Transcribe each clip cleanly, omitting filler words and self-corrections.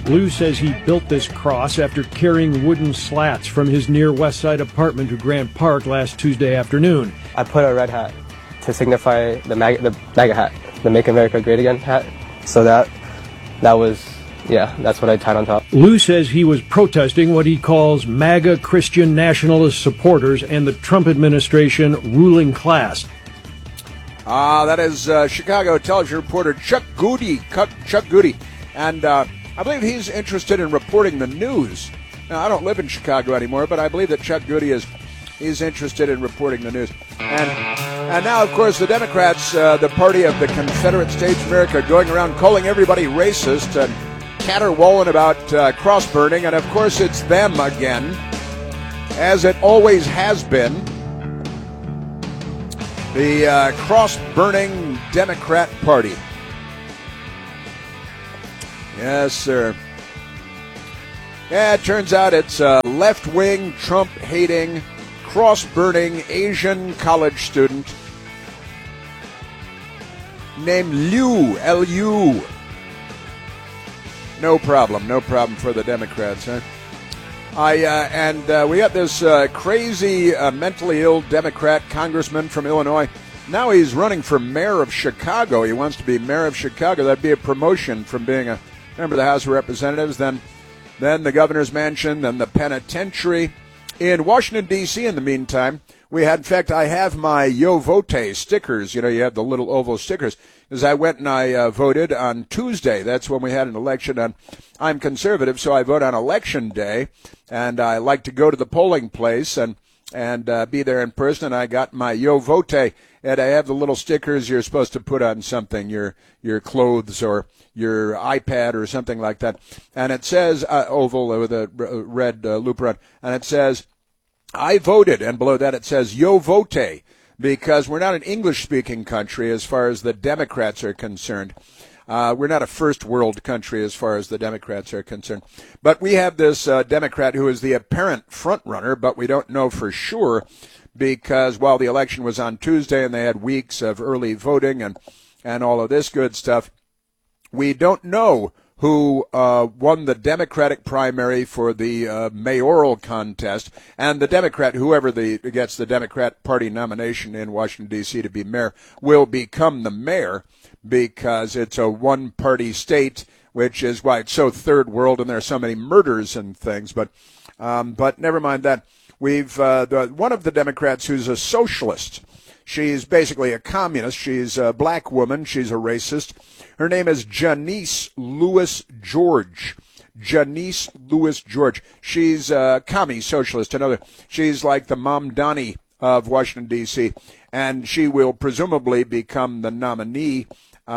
Lou says he built this cross after carrying wooden slats from his near West Side apartment to Grant Park last Tuesday afternoon. I put a red hat to signify the MAGA hat, the Make America Great Again hat. So that's what I tied on top. Lou says he was protesting what he calls MAGA Christian nationalist supporters and the Trump administration ruling class. That is Chicago television reporter Chuck Goody. And I believe he's interested in reporting the news. Now, I don't live in Chicago anymore, but I believe that Chuck Goody is interested in reporting the news. And now, of course, the Democrats, the party of the Confederate States of America, going around calling everybody racist and caterwauling about cross burning. And, of course, it's them again, as it always has been. The cross-burning Democrat Party. Yes, sir. Yeah, it turns out it's a left-wing, Trump-hating, cross-burning Asian college student named Liu, L-U. No problem for the Democrats, huh? We got this crazy, mentally ill Democrat congressman from Illinois. Now he's running for mayor of Chicago. He wants to be mayor of Chicago. That'd be a promotion from being a member of the House of Representatives, then the governor's mansion, then the penitentiary. In Washington, D.C., in the meantime, I have my Yo Vote stickers. You know, you have the little oval stickers. As I went and I voted on Tuesday. That's when we had an election. I'm conservative, so I vote on Election Day, and I like to go to the polling place and be there in person. And I got my Yo Vote, and I have the little stickers you're supposed to put on something, your clothes or your iPad or something like that. And it says, oval with a red loop around, and it says, I voted, and below that it says Yo Vote, because we're not an English-speaking country as far as the Democrats are concerned. We're not a first world country as far as the Democrats are concerned. But we have this Democrat who is the apparent front runner, but we don't know for sure because while the election was on Tuesday and they had weeks of early voting and all of this good stuff, we don't know who won the Democratic primary for the mayoral contest, and the Democrat, whoever gets the Democrat Party nomination in Washington, D.C. to be mayor, will become the mayor because it's a one-party state, which is why it's so third world and there are so many murders and things. But never mind that. We've one of the Democrats who's a socialist. She's basically a communist. She's a black woman. She's a racist. Her name is Janice Lewis George. Janice Lewis George. She's a commie socialist. She's like the Mamdani of Washington, D.C., and she will presumably become the nominee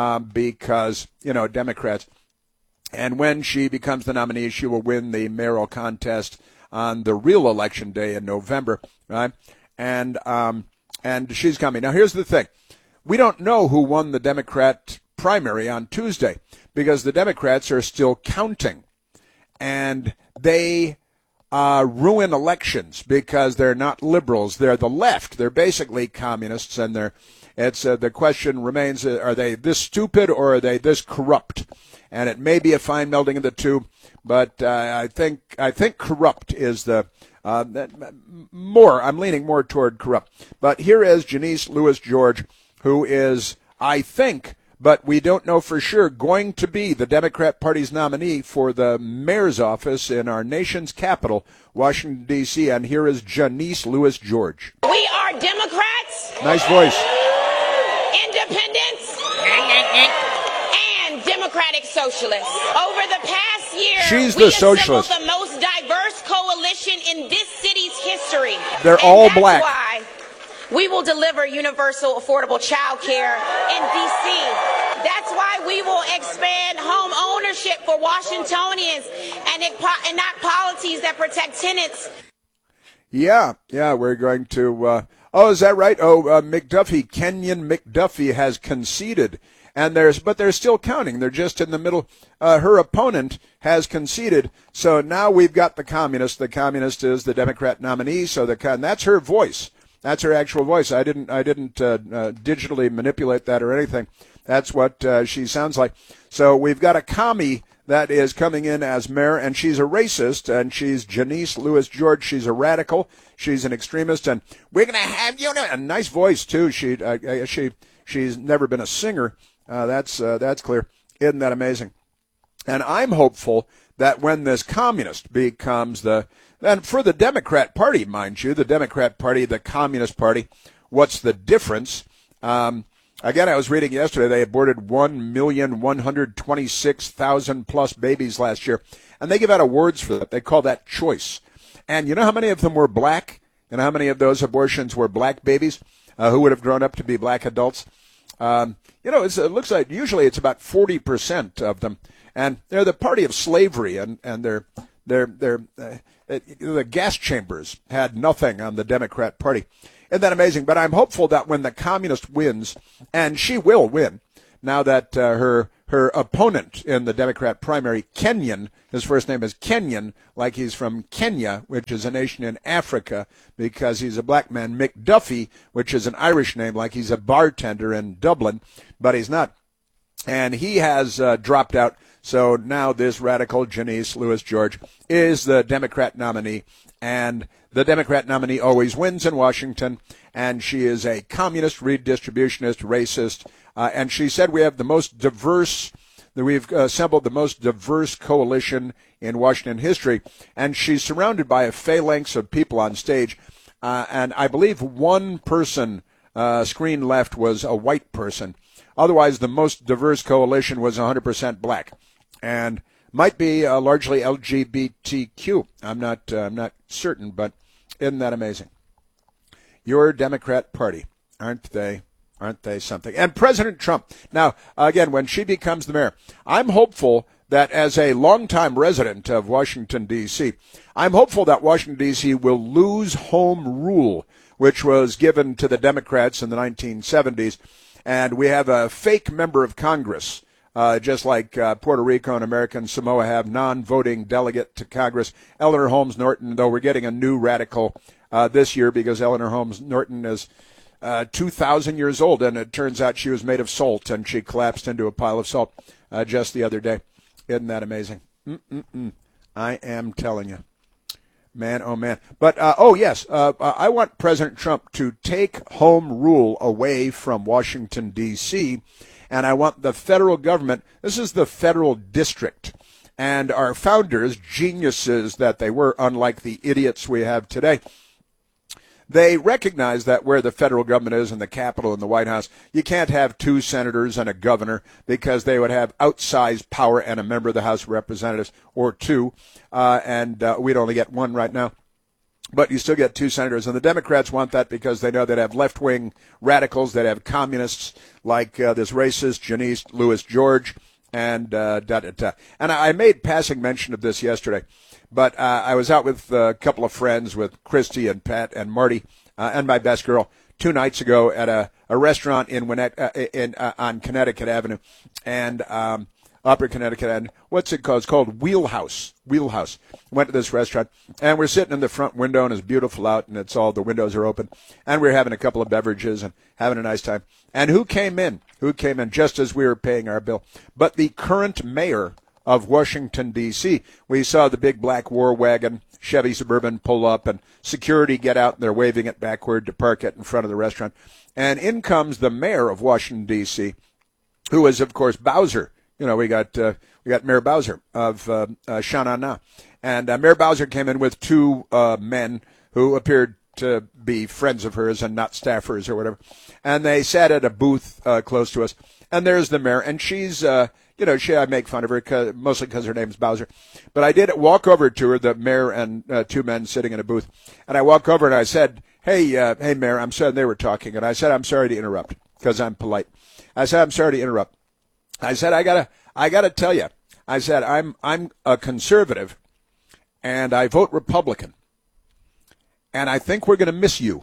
because, Democrats. And when she becomes the nominee, she will win the mayoral contest on the real election day in November, right? And she's coming. Now, here's the thing. We don't know who won the Democrat primary on Tuesday because the Democrats are still counting. And they ruin elections because they're not liberals. They're the left. They're basically communists. And the question remains, are they this stupid or are they this corrupt? And it may be a fine melding of the two, but I think corrupt is the more. I'm leaning more toward corrupt. But here is Janice Lewis George, who is, I think, but we don't know for sure, going to be the Democrat Party's nominee for the mayor's office in our nation's capital, Washington, D.C. And here is Janice Lewis George. We are Democrats. Nice voice. Independents. And Democratic Socialists. Over the past year, she's the socialist. The most diverse coalition in this city's history. They're all black. That's why we will deliver universal affordable child care in D.C. That's why we will expand home ownership for Washingtonians and not policies that protect tenants. Yeah, we're going to... is that right? McDuffie, Kenyon McDuffie has conceded. But they're still counting. They're just in the middle. Her opponent has conceded. So now we've got the communist. The communist is the Democrat nominee. So that's her voice. That's her actual voice. I didn't digitally manipulate that or anything. That's what she sounds like. So we've got a commie that is coming in as mayor, and she's a racist, and she's Janice Lewis George. She's a radical. She's an extremist, and we're going to have you know a nice voice too. She's never been a singer. That's clear. Isn't that amazing? And I'm hopeful that when this communist becomes and for the Democrat Party, mind you, the Democrat Party, the Communist Party, what's the difference? Again, I was reading yesterday they aborted 1,126,000 plus babies last year, and they give out awards for that. They call that choice. And you know how many of them were black? And how many of those abortions were black babies who would have grown up to be black adults? It looks like usually it's about 40% of them, and they're the party of slavery, and the gas chambers had nothing on the Democrat Party. Isn't that amazing? But I'm hopeful that when the communist wins, and she will win, now that her opponent in the Democrat primary, Kenyon, his first name is Kenyon, like he's from Kenya, which is a nation in Africa, because he's a black man, McDuffie, which is an Irish name, like he's a bartender in Dublin, but he's not. And he has dropped out. So now this radical Janice Lewis George is the Democrat nominee, and the Democrat nominee always wins in Washington, and she is a communist, redistributionist, racist, and she said we've assembled the most diverse coalition in Washington history, and she's surrounded by a phalanx of people on stage, and I believe one person screen left was a white person. Otherwise, the most diverse coalition was 100% black, and might be largely LGBTQ. I'm not certain, but isn't that amazing? Your Democrat Party, aren't they something? And President Trump. Now, again, when she becomes the mayor, I'm hopeful that as a longtime resident of Washington, D.C., I'm hopeful that Washington, D.C. will lose home rule, which was given to the Democrats in the 1970s, and we have a fake member of Congress, just like Puerto Rico and American Samoa have non-voting delegate to Congress. Eleanor Holmes Norton, though we're getting a new radical this year because Eleanor Holmes Norton is 2,000 years old, and it turns out she was made of salt, and she collapsed into a pile of salt just the other day. Isn't that amazing? I am telling you. Man, oh man. But, yes, I want President Trump to take home rule away from Washington, D.C., and I want the federal government, this is the federal district, and our founders, geniuses that they were, unlike the idiots we have today, they recognize that where the federal government is in the Capitol and the White House, you can't have two senators and a governor because they would have outsized power and a member of the House of Representatives or two, and we'd only get one right now. But you still get two senators, and the Democrats want that because they know they'd have left-wing radicals, they'd have communists like this racist Janice Lewis George, and And I made passing mention of this yesterday, but I was out with a couple of friends, with Christy and Pat and Marty and my best girl, 2 nights ago at a restaurant on Connecticut Avenue, and Upper Connecticut Avenue. What's it called? It's called Wheelhouse. Went to this restaurant, and we're sitting in the front window, and it's beautiful out, and the windows are open, and we're having a couple of beverages and having a nice time. And who came in just as we were paying our bill? But the current mayor of Washington, D.C. We saw the big black war wagon, Chevy Suburban, pull up, and security get out, and they're waving it backward to park it in front of the restaurant. And in comes the mayor of Washington, D.C., who is, of course, Bowser. You know, we got Mayor Bowser of Shanana. And Mayor Bowser came in with two men who appeared to be friends of hers and not staffers or whatever. And they sat at a booth close to us. And there's the mayor. And she's, I make fun of her mostly because her name's Bowser. But I did walk over to her, the mayor and two men sitting in a booth. And I walked over and I said, hey, Mayor, I'm sorry. They were talking. And I said, I'm sorry to interrupt because I'm polite. I said, I'm sorry to interrupt. I said, I gotta tell you. I said, I'm a conservative, and I vote Republican, and I think we're going to miss you.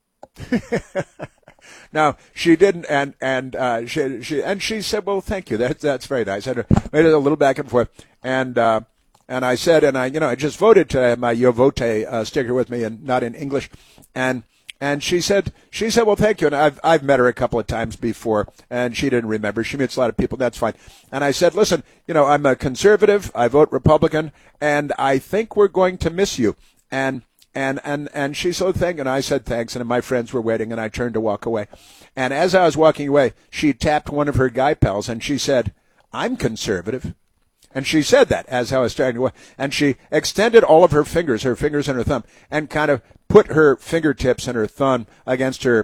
Now she didn't, and she said, well, thank you. That's very nice. I made it a little back and forth, and I said, I just voted to have my Yo Vote sticker with me, and not in English, and And she said, well, thank you. And I've met her a couple of times before, and she didn't remember. She meets a lot of people. That's fine. And I said, listen, I'm a conservative. I vote Republican, and I think we're going to miss you. And she said, thank you. And I said, thanks. And my friends were waiting, and I turned to walk away. And as I was walking away, she tapped one of her guy pals, and she said, I'm conservative. And she said that as I was starting to walk. And she extended all of her fingers and her thumb, and kind of put her fingertips and her thumb against her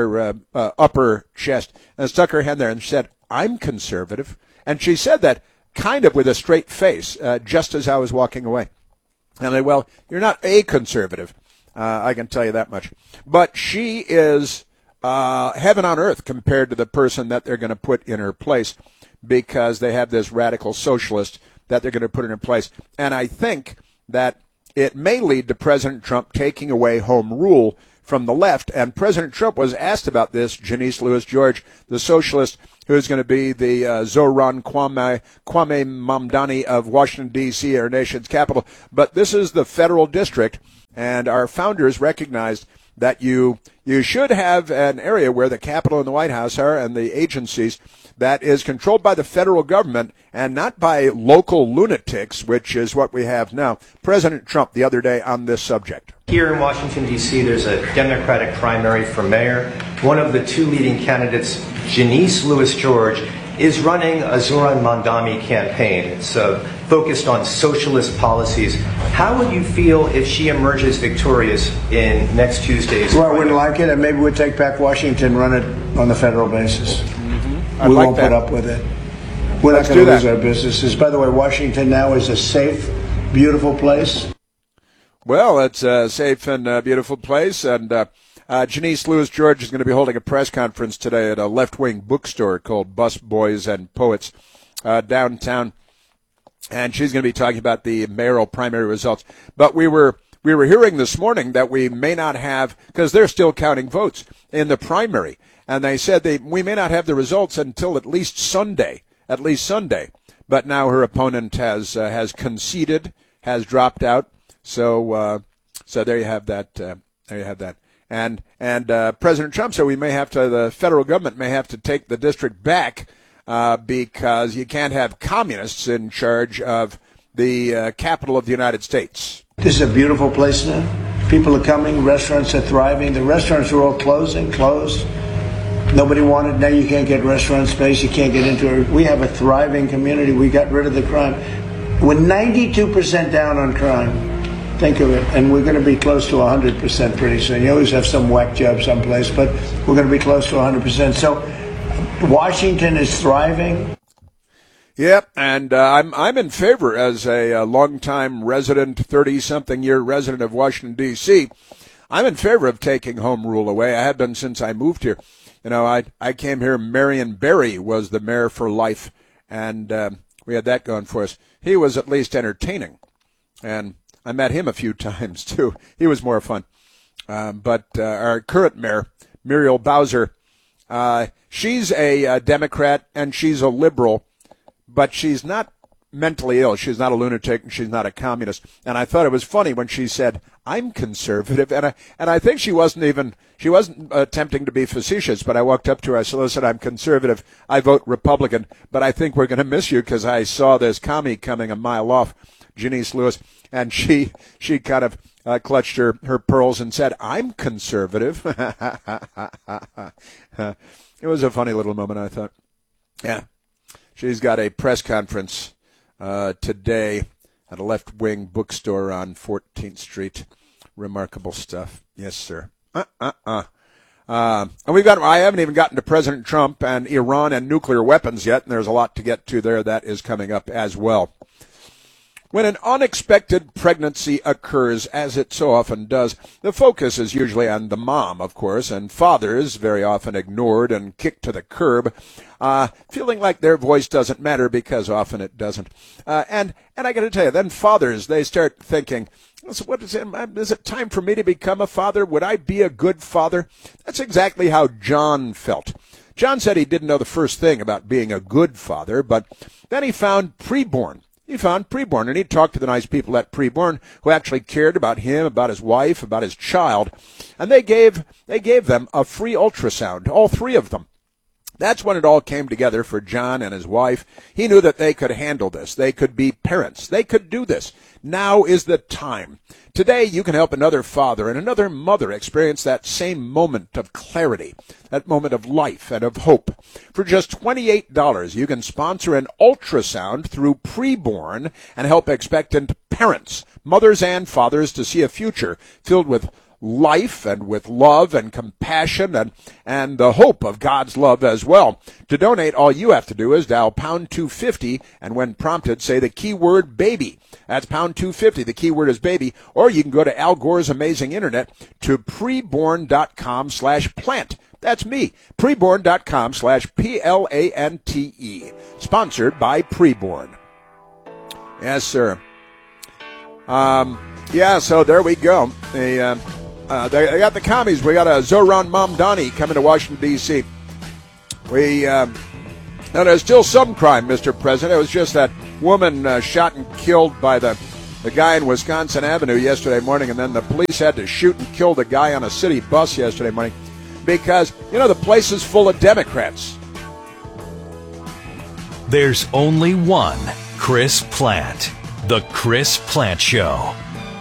upper chest and stuck her hand there and said, I'm conservative. And she said that kind of with a straight face, just as I was walking away. And I said, well, you're not a conservative. I can tell you that much. But she is heaven on earth compared to the person that they're going to put in her place, because they have this radical socialist that they're going to put in her place. And I think that it may lead to President Trump taking away home rule from the left. And President Trump was asked about this, Janice Lewis George, the socialist who's going to be the Zoran Kwame Mamdani of Washington, D.C., our nation's capital. But this is the federal district, and our founders recognized that you should have an area where the Capitol and the White House are, and the agencies, that is controlled by the federal government and not by local lunatics, which is what we have now. President Trump the other day on this subject. Here in Washington, D.C., there's a Democratic primary for mayor. One of the two leading candidates, Janice Lewis George, is running a Zoran Mamdani campaign. It's focused on socialist policies. How would you feel if she emerges victorious in next Tuesday's Well, I wouldn't like it, and maybe we'd take back Washington, run it on the federal basis. We like won't that. put up with it. We're not going to lose our businesses. By the way, Washington now is a safe, beautiful place. Well, it's a safe and beautiful place, and Janice Lewis George is going to be holding a press conference today at a left-wing bookstore called Bus Boys and Poets downtown, and she's going to be talking about the mayoral primary results. But we were hearing this morning that we may not have, because they're still counting votes in the primary, and they said we may not have the results until at least Sunday. But now her opponent has conceded, has dropped out. So there you have that. And President Trump said the federal government may have to take the district back because you can't have communists in charge of the capital of the United States. This is a beautiful place now. People are coming. Restaurants are thriving. The restaurants are all closed. Nobody wanted. Now you can't get restaurant space. You can't get into it. We have a thriving community. We got rid of the crime. We're 92% down on crime. Think of it. And we're going to be close to 100% pretty soon. You always have some whack job someplace, but we're going to be close to 100%. So Washington is thriving. Yep, and I'm in favor as a longtime resident, 30-something year resident of Washington, D.C. I'm in favor of taking home rule away. I have been since I moved here. I came here. Marion Barry was the mayor for life, and we had that going for us. He was at least entertaining, and I met him a few times, too. He was more fun. But our current mayor, Muriel Bowser, she's a Democrat, and she's a liberal, but she's not mentally ill. She's not a lunatic, and she's not a communist. And I thought it was funny when she said, I'm conservative. And I think she wasn't attempting to be facetious, but I walked up to her. I said, listen, I'm conservative. I vote Republican, but I think we're going to miss you because I saw this commie coming a mile off, Janice Lewis. And she kind of clutched her pearls and said, I'm conservative. It was a funny little moment, I thought. Yeah. She's got a press conference today at a left-wing bookstore on 14th Street. Remarkable stuff. Yes, sir. And I haven't even gotten to President Trump and Iran and nuclear weapons yet, and there's a lot to get to there. That is coming up as well. When an unexpected pregnancy occurs, as it so often does, the focus is usually on the mom, of course, and fathers very often ignored and kicked to the curb, feeling like their voice doesn't matter because often it doesn't. And I got to tell you, then fathers, they start thinking, what is it time for me to become a father? Would I be a good father? That's exactly how John felt. John said he didn't know the first thing about being a good father, but then he found preborn. he found Preborn, and he talked to the nice people at Preborn who actually cared about him, about his wife, about his child, and they gave them a free ultrasound, all three of them. That's when it all came together for John and his wife. He knew that they could handle this. They could be parents. They could do this. Now is the time. Today, you can help another father and another mother experience that same moment of clarity, that moment of life and of hope. For just $28, you can sponsor an ultrasound through Preborn and help expectant parents, mothers and fathers, to see a future filled with life and with love and compassion and the hope of God's love as well. To donate, all you have to do is dial pound 250 and when prompted, say the keyword baby. That's pound 250. The keyword is baby. Or you can go to Al Gore's amazing internet to preborn.com/plant. That's me. Preborn.com/PLANTE. Sponsored by Preborn. Yes, sir. So there we go. They got the commies. We got a Zohran Mamdani coming to Washington, D.C. Now, there's still some crime, Mr. President. It was just that woman shot and killed by the guy in Wisconsin Avenue yesterday morning, and then the police had to shoot and kill the guy on a city bus yesterday morning because, the place is full of Democrats. There's only one Chris Plante. The Chris Plante Show.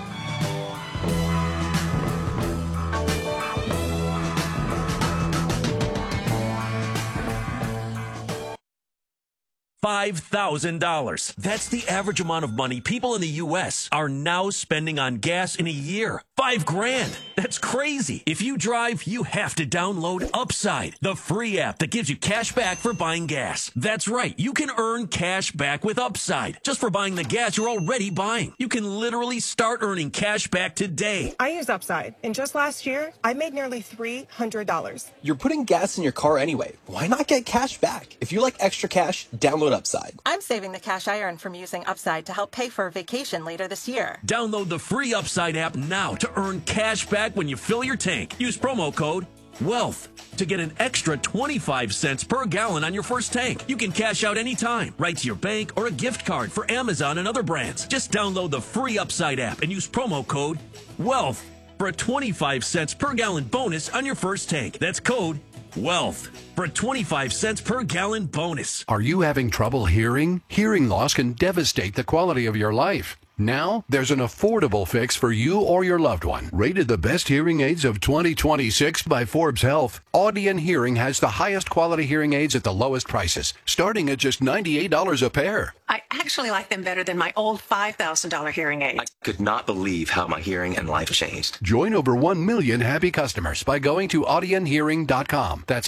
$5,000. That's the average amount of money people in the U.S. are now spending on gas in a year. $5,000. That's crazy. If you drive, you have to download Upside, the free app that gives you cash back for buying gas. That's right. You can earn cash back with Upside just for buying the gas you're already buying. You can literally start earning cash back today. I use Upside, and just last year, I made nearly $300. You're putting gas in your car anyway. Why not get cash back? If you like extra cash, download Upside. I'm saving the cash I earn from using Upside to help pay for a vacation later this year. Download the free Upside app now to earn cash back when you fill your tank. Use promo code WEALTH to get an extra 25 cents per gallon on your first tank. You can cash out anytime, right to your bank or a gift card for Amazon and other brands. Just download the free Upside app and use promo code WEALTH for a 25 cents per gallon bonus on your first tank. That's code WEALTH for a 25 cents per gallon bonus. Are you having trouble hearing? Hearing loss can devastate the quality of your life. Now, there's an affordable fix for you or your loved one. Rated the best hearing aids of 2026 by Forbes Health, Audion Hearing has the highest quality hearing aids at the lowest prices, starting at just $98 a pair. I actually like them better than my old $5,000 hearing aid. I could not believe how my hearing and life changed. Join over 1 million happy customers by going to audionhearing.com. That's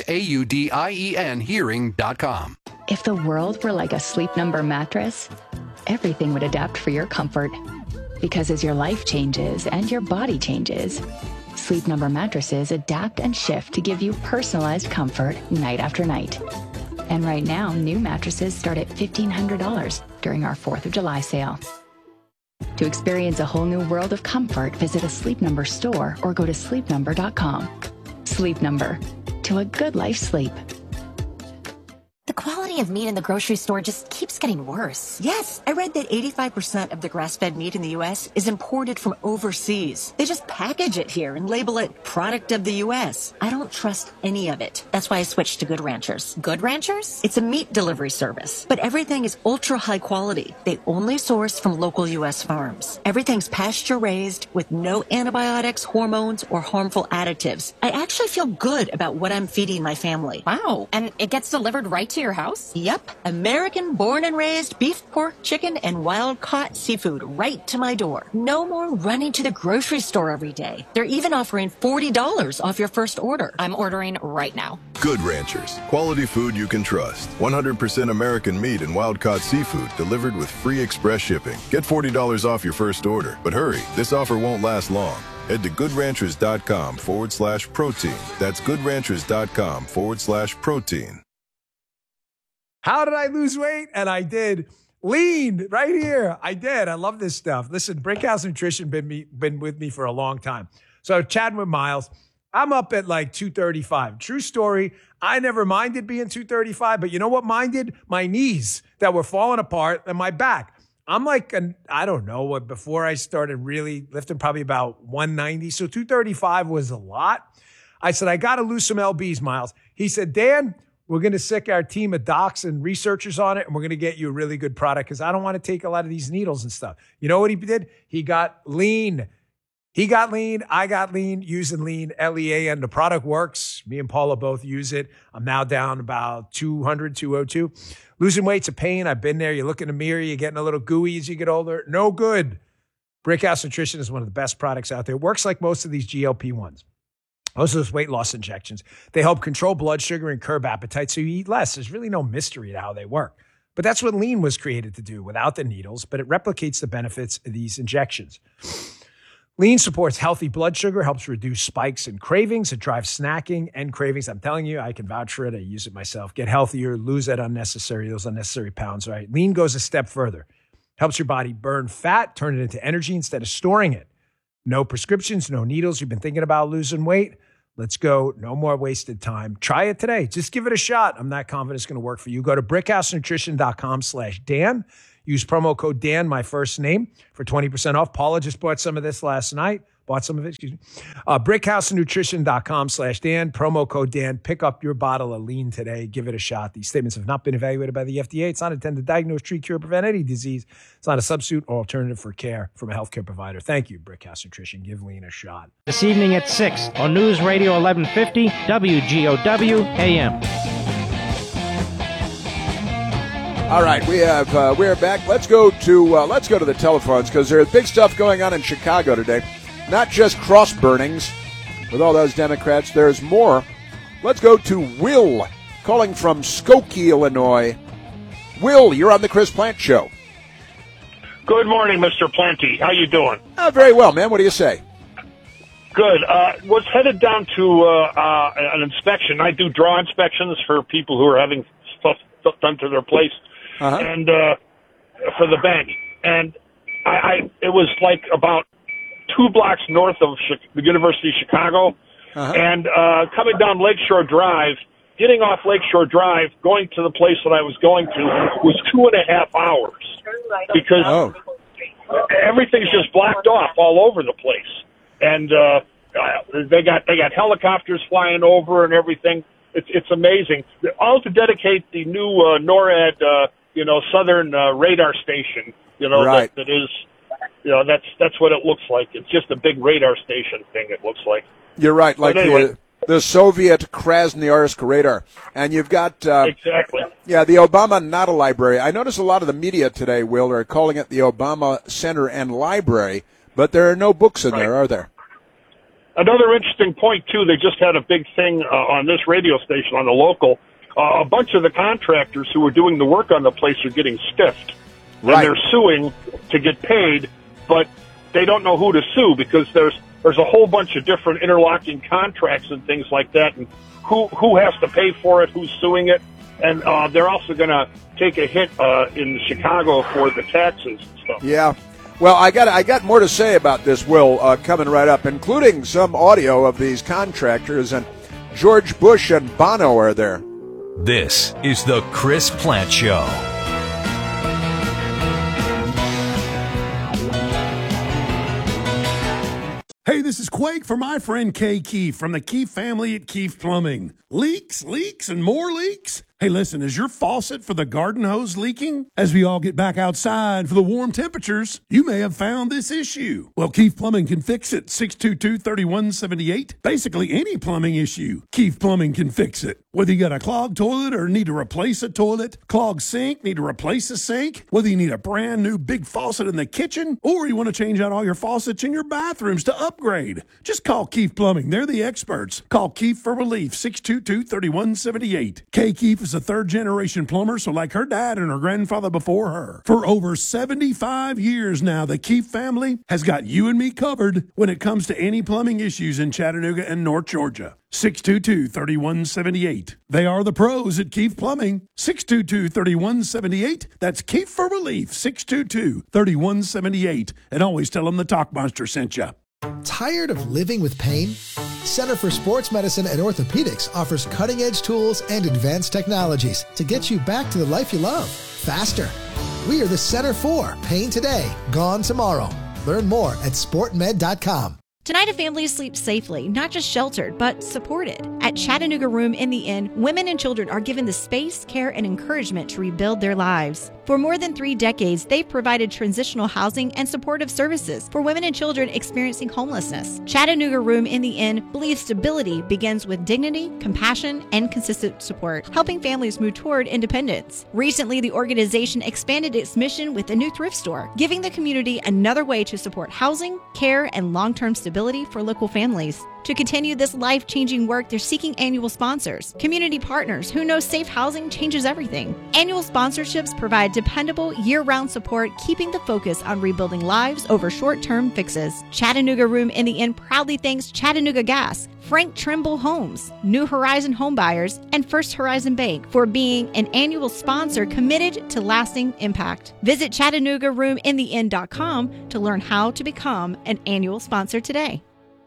AUDIEN hearing.com. If the world were like a Sleep Number mattress, everything would adapt for your comfort. Because as your life changes and your body changes, Sleep Number mattresses adapt and shift to give you personalized comfort night after night. And right now, new mattresses start at $1,500 during our 4th of July sale. To experience a whole new world of comfort, visit a Sleep Number store or go to sleepnumber.com. Sleep Number. To a good life sleep. The quality of meat in the grocery store just keeps getting worse. Yes, I read that 85% of the grass-fed meat in the U.S. is imported from overseas. They just package it here and label it product of the U.S. I don't trust any of it. That's why I switched to Good Ranchers. Good Ranchers? It's a meat delivery service, but everything is ultra high quality. They only source from local U.S. farms. Everything's pasture-raised with no antibiotics, hormones, or harmful additives. I actually feel good about what I'm feeding my family. Wow, and it gets delivered right to your house? Yep. American born and raised beef, pork, chicken, and wild-caught seafood right to my door. No more running to the grocery store every day. They're even offering $40 off your first order. I'm ordering right now. Good Ranchers. Quality food you can trust. 100% American meat and wild-caught seafood delivered with free express shipping. Get $40 off your first order. But hurry, this offer won't last long. Head to goodranchers.com/protein. That's goodranchers.com/protein. How did I lose weight? And I did. Lean right here. I did. I love this stuff. Listen, Brickhouse Nutrition been with me for a long time. So chatting with Miles, I'm up at like 235. True story. I never minded being 235, but you know what minded? My knees that were falling apart and my back. I'm like, I don't know, before I started really lifting, probably about 190. So 235 was a lot. I said, I got to lose some lbs, Miles. He said, Dan, we're going to sick our team of docs and researchers on it, and we're going to get you a really good product because I don't want to take a lot of these needles and stuff. You know what he did? He got lean. He got lean. I got lean, using lean, LEAN. The product works. Me and Paula both use it. I'm now down about 200, 202. Losing weight's a pain. I've been there. You look in the mirror, you're getting a little gooey as you get older. No good. Brickhouse Nutrition is one of the best products out there. It works like most of these GLP-1s. Most of those weight loss injections. They help control blood sugar and curb appetite so you eat less. There's really no mystery to how they work. But that's what lean was created to do without the needles, but it replicates the benefits of these injections. Lean supports healthy blood sugar, helps reduce spikes and cravings. It drives snacking and cravings. I'm telling you, I can vouch for it. I use it myself. Get healthier, lose those unnecessary pounds, right? Lean goes a step further. Helps your body burn fat, turn it into energy instead of storing it. No prescriptions, no needles. You've been thinking about losing weight? Let's go. No more wasted time. Try it today. Just give it a shot. I'm not confident it's going to work for you. Go to brickhousenutrition.com/Dan. Use promo code Dan, my first name, for 20% off. Paula just bought some of this last night. Brickhousenutrition.com/Dan. Promo code Dan. Pick up your bottle of lean today. Give it a shot. These statements have not been evaluated by the FDA. It's not intended to diagnose, treat, cure, or prevent any disease. It's not a substitute or alternative for care from a healthcare provider. Thank you, Brickhouse Nutrition. Give lean a shot. This evening at 6 on News Radio 1150 WGOW AM. All right, we're back. Let's go to the telephones because there's big stuff going on in Chicago today. Not just cross burnings with all those Democrats. There's more. Let's go to Will, calling from Skokie, Illinois. Will, you're on the Chris Plante Show. Good morning, Mr. Plante. How you doing? Very well, man. What do you say? Good. Was headed down to an inspection. I do draw inspections for people who are having stuff done to their place. And for the bank, and it was like about 2 blocks north of the University of Chicago, and coming down Lakeshore Drive, getting off Lakeshore Drive, going to the place that I was going to was 2.5 hours because everything's just blocked off all over the place, and they got helicopters flying over and everything. It's amazing. All to dedicate the new NORAD. Southern radar station, right. that is, that's what it looks like. It's just a big radar station thing, it looks like. You're right, like anyway, the Soviet Krasnoyarsk radar. And you've got... exactly. Yeah, the Obama Nada Library. I notice a lot of the media today, Will, are calling it the Obama Center and Library, but there are no books in there, are there? Another interesting point, too, they just had a big thing on this radio station, on the local. A bunch of the contractors who were doing the work on the place are getting stiffed. Right. And they're suing to get paid, but they don't know who to sue because there's a whole bunch of different interlocking contracts and things like that, and who has to pay for it, who's suing it, and they're also going to take a hit in Chicago for the taxes and stuff. Yeah. Well, I got more to say about this, Will, coming right up, including some audio of these contractors, and George Bush and Bono are there. This is the Chris Plante Show. Hey, this is Quake for my friend Kay Keefe from the Keefe family at Keefe Plumbing. Leaks, and more leaks? Hey, listen, is your faucet for the garden hose leaking? As we all get back outside for the warm temperatures, you may have found this issue. Well, Keefe Plumbing can fix it. 622-3178. Basically any plumbing issue, Keefe Plumbing can fix it. Whether you got a clogged toilet or need to replace a toilet, clogged sink, need to replace a sink, whether you need a brand new big faucet in the kitchen, or you want to change out all your faucets in your bathrooms to upgrade, just call Keefe Plumbing. They're the experts. Call Keefe for relief. 622-3178. Kay Keefe is a third-generation plumber, so like her dad and her grandfather before her. For over 75 years now, the Keefe family has got you and me covered when it comes to any plumbing issues in Chattanooga and North Georgia. 622-3178. They are the pros at Keefe Plumbing. 622-3178. That's Keefe for relief. 622-3178. And always tell them the Talk Monster sent you. Tired of living with pain? Center for Sports Medicine and Orthopedics offers cutting-edge tools and advanced technologies to get you back to the life you love, faster. We are the Center for Pain Today, Gone Tomorrow. Learn more at sportmed.com. Tonight, a family sleeps safely, not just sheltered, but supported. At Chattanooga Room in the Inn, women and children are given the space, care, and encouragement to rebuild their lives. For more than 3 decades, they've provided transitional housing and supportive services for women and children experiencing homelessness. Chattanooga Room in the Inn believes stability begins with dignity, compassion, and consistent support, helping families move toward independence. Recently, the organization expanded its mission with a new thrift store, giving the community another way to support housing, care, and long-term stability for local families. To continue this life-changing work, they're seeking annual sponsors, community partners who know safe housing changes everything. Annual sponsorships provide dependable, year-round support, keeping the focus on rebuilding lives over short-term fixes. Chattanooga Room in the Inn proudly thanks Chattanooga Gas, Frank Trimble Homes, New Horizon Homebuyers, and First Horizon Bank for being an annual sponsor committed to lasting impact. Visit ChattanoogaRoomInTheInn.com to learn how to become an annual sponsor today.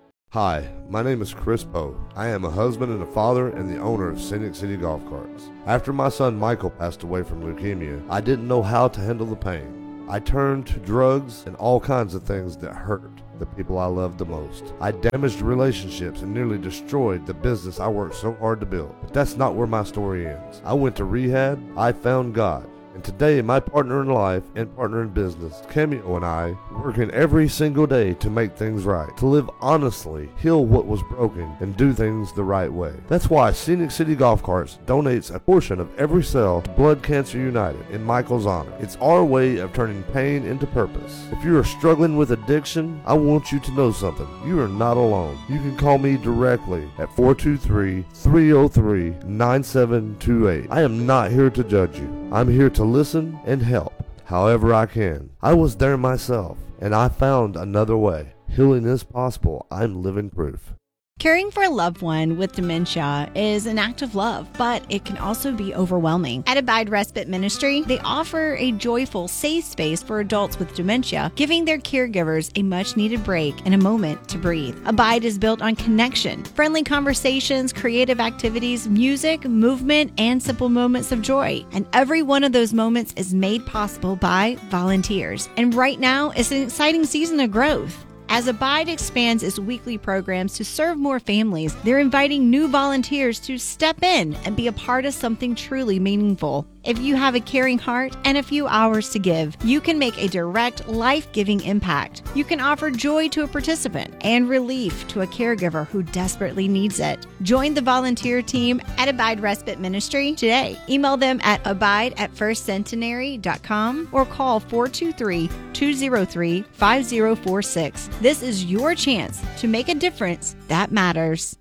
Hi, my name is Chris Poe. I am a husband and a father and the owner of Scenic City Golf Carts. After my son Michael passed away from leukemia, I didn't know how to handle the pain. I turned to drugs and all kinds of things that hurt the people I loved the most. I damaged relationships and nearly destroyed the business I worked so hard to build. But that's not where my story ends. I went to rehab, I found God. And today, my partner in life and partner in business, Cameo, and I, working every single day to make things right, to live honestly, heal what was broken, and do things the right way. That's why Scenic City Golf Carts donates a portion of every sale to Blood Cancer United in Michael's honor. It's our way of turning pain into purpose. If you are struggling with addiction, I want you to know something. You are not alone. You can call me directly at 423-303-9728. I am not here to judge you. I'm here to listen and help however I can. I was there myself, and I found another way. Healing is possible. I'm living proof. Caring for a loved one with dementia is an act of love, but it can also be overwhelming. At Abide Respite Ministry, they offer a joyful, safe space for adults with dementia, giving their caregivers a much-needed break and a moment to breathe. Abide is built on connection, friendly conversations, creative activities, music, movement, and simple moments of joy. And every one of those moments is made possible by volunteers. And right now, it's an exciting season of growth. As Abide expands its weekly programs to serve more families, they're inviting new volunteers to step in and be a part of something truly meaningful. If you have a caring heart and a few hours to give, you can make a direct, life-giving impact. You can offer joy to a participant and relief to a caregiver who desperately needs it. Join the volunteer team at Abide Respite Ministry today. Email them at abide@firstcentenary.com or call 423-203-5046. This is your chance to make a difference that matters.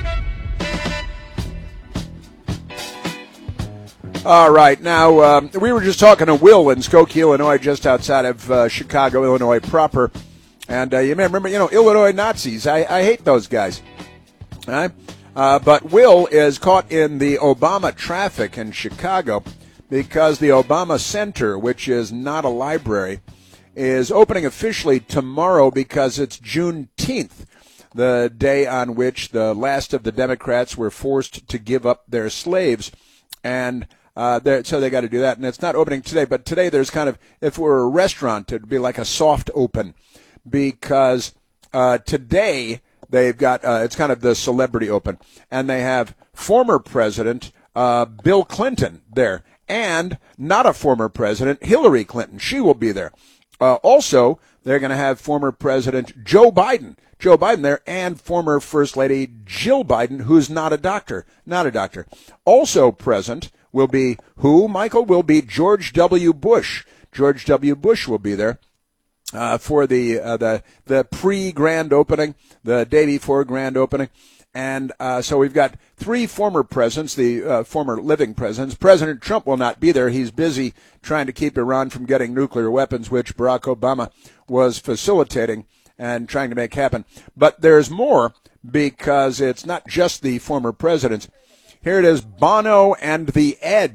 All right. Now, we were just talking to Will in Skokie, Illinois, just outside of Chicago, Illinois proper. And you may remember, Illinois Nazis. I hate those guys. All right? But Will is caught in the Obama traffic in Chicago because the Obama Center, which is not a library, is opening officially tomorrow because it's Juneteenth, the day on which the last of the Democrats were forced to give up their slaves. And so they got to do that. And it's not opening today, but today there's kind of, if it were a restaurant, it would be like a soft open because today they've got, it's kind of the celebrity open. And they have former President Bill Clinton there and not a former president, Hillary Clinton. She will be there. Also, they're going to have former President Joe Biden there, and former First Lady Jill Biden, who's not a doctor. Also present will be who, Michael? Will be George W. Bush. George W. Bush will be there for the pre-grand opening, the day before grand opening. And so we've got three former presidents, the former living presidents. President Trump will not be there. He's busy trying to keep Iran from getting nuclear weapons, which Barack Obama was facilitating and trying to make happen. But there's more because it's not just the former presidents. Here it is, Bono and the Edge.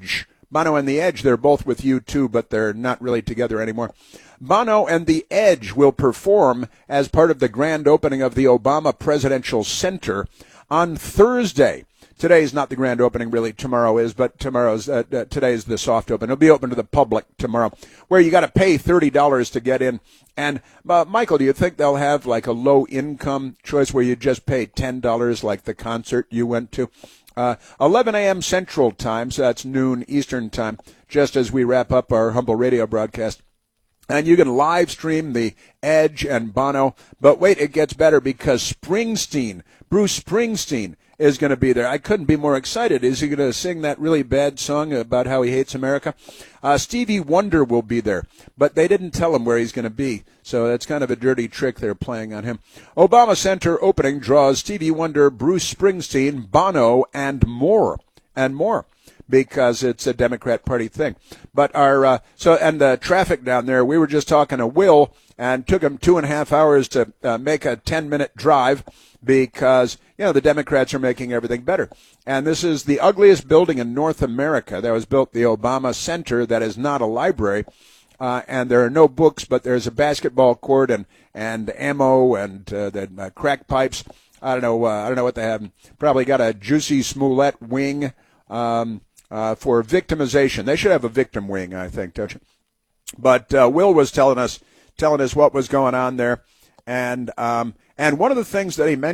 Bono and the Edge, they're both with U2, but they're not really together anymore. Bono and the Edge will perform as part of the grand opening of the Obama Presidential Center on Thursday. Today's not the grand opening, really. Tomorrow is, but today's the soft open. It'll be open to the public tomorrow, where you got to pay $30 to get in. And Michael, do you think they'll have like a low-income choice where you just pay $10 like the concert you went to? 11 a.m. Central Time, so that's noon Eastern Time, just as we wrap up our humble radio broadcast. And you can live stream the Edge and Bono. But wait, it gets better because Bruce Springsteen, is going to be there. I couldn't be more excited. Is he going to sing that really bad song about how he hates America? Stevie Wonder will be there, but they didn't tell him where he's going to be, so that's kind of a dirty trick they're playing on him. Obama Center opening draws Stevie Wonder, Bruce Springsteen, Bono, and more, because it's a Democrat Party thing. But and the traffic down there, we were just talking to Will, and took him 2.5 hours to make a 10-minute drive because, the Democrats are making everything better. And this is the ugliest building in North America that was built, the Obama Center, that is not a library. And there are no books, but there's a basketball court and ammo and the crack pipes. I don't know what they have. Probably got a Juicy Smollett wing for victimization. They should have a victim wing, I think, don't you? But Will was telling us what was going on there, and one of the things that he mentioned.